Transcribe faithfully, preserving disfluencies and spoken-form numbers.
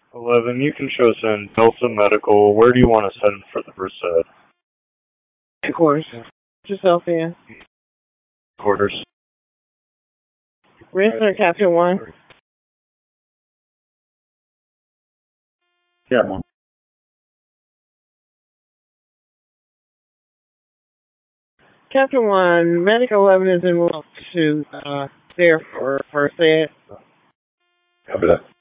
eleven, you can show us in Delta Medical. Where do you want to send for the first set? Of course. Put yourself in. Quarters. Wrestler Captain One. Yeah, one. Captain One, Medic eleven is in route to uh, there for first aid. Copy that.